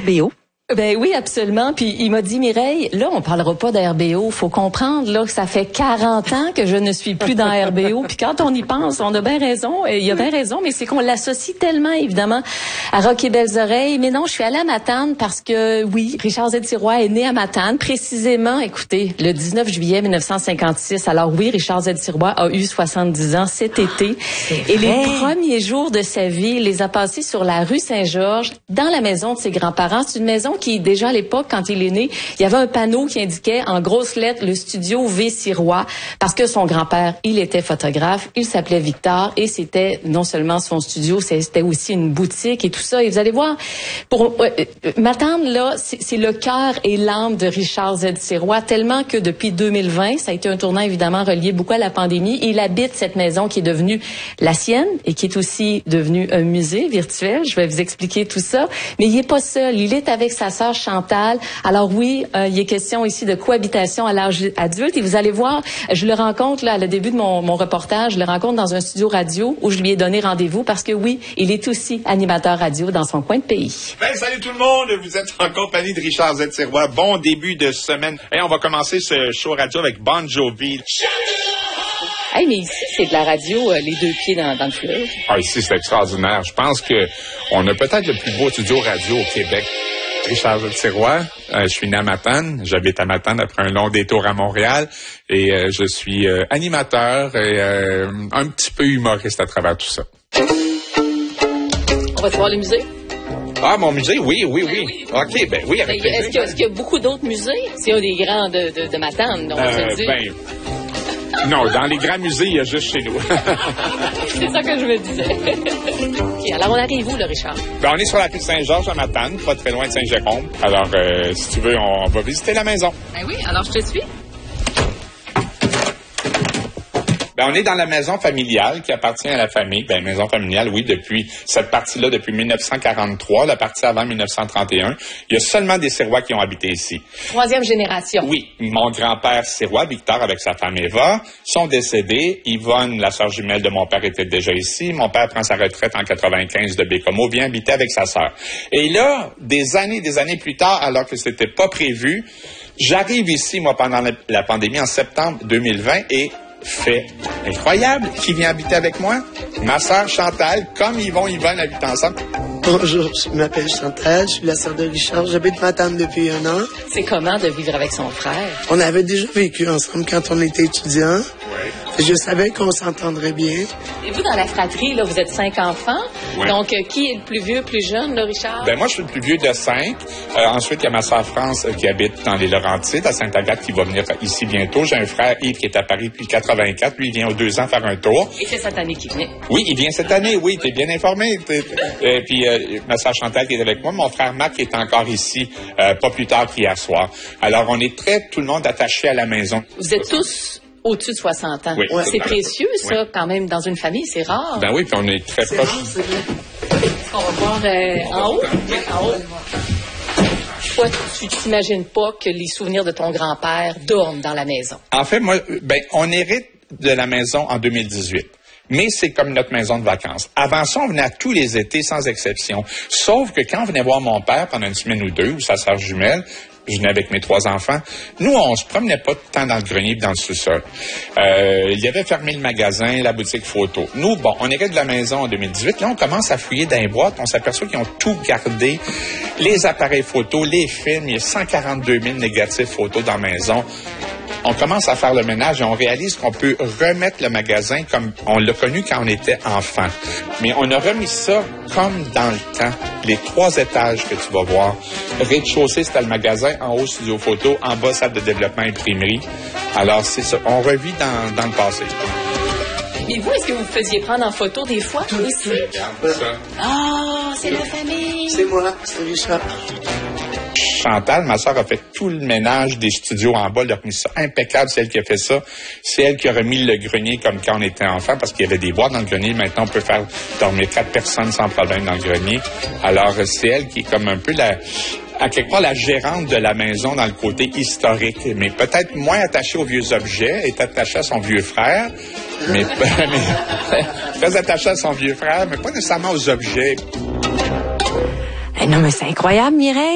RBO. Ben oui, absolument. Puis il m'a dit, Mireille, là, on parlera pas d'RBO. Faut comprendre là que ça fait 40 ans que je ne suis plus dans RBO. Puis quand on y pense, on a bien raison. Il y a bien raison, mais c'est qu'on l'associe tellement, évidemment, à Rock et Belles Oreilles. Mais non, je suis allée à Matane parce que, oui, Richard Z. Sirois est né à Matane, précisément, écoutez, le 19 juillet 1956. Alors oui, Richard Z. Sirois a eu 70 ans cet été. Et les premiers jours de sa vie, il les a passés sur la rue Saint-Georges, dans la maison de ses grands-parents. C'est une maison qui, déjà à l'époque, quand il est né, il y avait un panneau qui indiquait en grosses lettres le studio V. Sirois, parce que son grand-père, il était photographe, il s'appelait Victor, et c'était non seulement son studio, c'était aussi une boutique et tout ça. Et vous allez voir, pour Matane, là, c'est le cœur et l'âme de Richard Z. Sirois, tellement que depuis 2020, ça a été un tournant évidemment relié beaucoup à la pandémie. Il habite cette maison qui est devenue la sienne et qui est aussi devenue un musée virtuel. Je vais vous expliquer tout ça. Mais il est pas seul, il est avec sa sœur Chantal. Alors oui, il est question ici de cohabitation à l'âge adulte. Et vous allez voir, je le rencontre là, à le début de mon reportage, je le rencontre dans un studio radio où je lui ai donné rendez-vous parce que oui, il est aussi animateur radio dans son coin de pays. Ben, salut tout le monde, vous êtes en compagnie de Richard Z. Sirois. Bon début de semaine. Et on va commencer ce show radio avec Bon Jovi. Hey, mais ici, c'est de la radio, les deux pieds dans le fleuve. Ah, ici, c'est extraordinaire. Je pense que on a peut-être le plus beau studio radio au Québec. Richard Z. Sirois, je suis né à Matane. J'habite à Matane après un long détour à Montréal. Et je suis animateur et un petit peu humoriste à travers tout ça. On va te voir le musée? Ah, mon musée? Oui. OK, ben oui, avec plaisir. Est-ce qu'il y a beaucoup d'autres musées? C'est un des grands de Matane, donc on se dit. Non, dans les grands musées, il y a juste chez nous. C'est ça que je me disais. OK, alors on arrive où, là, Richard? Ben, on est sur la rue Saint-Georges à Matane, pas très loin de Saint-Jérôme. Alors, si tu veux, on va visiter la maison. Ben oui, alors je te suis. Ben, on est dans la maison familiale qui appartient à la famille. Ben, maison familiale, oui, depuis cette partie-là, depuis 1943, la partie avant 1931. Il y a seulement des Sirois qui ont habité ici. Troisième génération. Oui. Mon grand-père Sirois, Victor, avec sa femme Eva, sont décédés. Yvonne, la sœur jumelle de mon père, était déjà ici. Mon père prend sa retraite en 95 de Bécomo, vient habiter avec sa sœur. Et là, des années plus tard, alors que c'était pas prévu, j'arrive ici, moi, pendant la pandémie, en septembre 2020, et fait incroyable. Qui vient habiter avec moi? Ma sœur Chantal, comme Yvonne habitent ensemble. Bonjour, je m'appelle Chantal, je suis la sœur de Richard. J'habite Matane depuis 1 an. C'est comment de vivre avec son frère? On avait déjà vécu ensemble quand on était étudiants. Oui. Je savais qu'on s'entendrait bien. Et vous, dans la fratrie, là, vous êtes 5 enfants. Oui. Donc, qui est le plus vieux, plus jeune, là, Richard? Ben moi, je suis le plus vieux de 5. Ensuite, il y a ma sœur France qui habite dans les Laurentides, à Sainte-Agathe, qui va venir ici bientôt. J'ai un frère Yves qui est à Paris depuis 84. Lui, il vient aux 2 ans faire un tour. Et c'est cette année qu'il vient? Oui, il vient cette année, oui. T'es bien informé. Puis ma sœur Chantal qui est avec moi. Mon frère Marc qui est encore ici, pas plus tard qu'hier soir. Alors, on est tout le monde attaché à la maison. Vous êtes tous au-dessus de 60 ans. Oui. C'est précieux, ça, oui. Quand même, dans une famille, c'est rare. Ben oui, puis on est très proches. On va voir en haut. En haut. Toi, tu t'imagines pas que les souvenirs de ton grand-père dorment dans la maison. En fait, moi, on hérite de la maison en 2018. Mais c'est comme notre maison de vacances. Avant ça, on venait à tous les étés, sans exception. Sauf que quand on venait voir mon père pendant une semaine ou deux, ou sa sœur jumelle, je venais avec mes 3 enfants, nous, on se promenait pas tant dans le grenier et dans le sous-sol. Il y avait fermé le magasin, la boutique photo. Nous, on hérite de la maison en 2018. Là, on commence à fouiller dans les boîtes. On s'aperçoit qu'ils ont tout gardé. Les appareils photos, les films. Il y a 142 000 négatifs photos dans la maison. On commence à faire le ménage et on réalise qu'on peut remettre le magasin comme on l'a connu quand on était enfant. Mais on a remis ça comme dans le temps. Les 3 étages que tu vas voir. Rez-de-chaussée, c'était le magasin. En haut, studio photo. En bas, salle de développement imprimerie. Alors, c'est ça. On revit dans le passé. Et vous, est-ce que vous faisiez prendre en photo des fois? Tout aussi? Regarde ça. Ah, c'est la famille. C'est moi, c'est Richard. Chantal, ma sœur, a fait tout le ménage des studios en bas. Elle a remis ça impeccable. C'est elle qui a fait ça. C'est elle qui a remis le grenier comme quand on était enfant parce qu'il y avait des boîtes dans le grenier. Maintenant, on peut faire dormir 4 personnes sans problème dans le grenier. Alors, c'est elle qui est comme un peu à quelque part la gérante de la maison dans le côté historique, mais peut-être moins attachée aux vieux objets, est attachée à son vieux frère, mais très attachée à son vieux frère, mais pas nécessairement aux objets. Non, mais c'est incroyable, Mireille.